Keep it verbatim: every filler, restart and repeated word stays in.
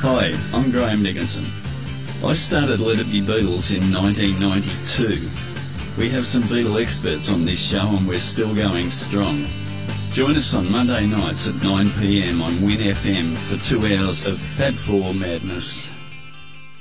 Hi, I'm Graham Nicholson. I started Let It Be Beatles in nineteen ninety-two. We have some Beatle experts on this show and we're still going strong. Join us on Monday nights at nine p m on Win F M for two hours of Fab Four madness.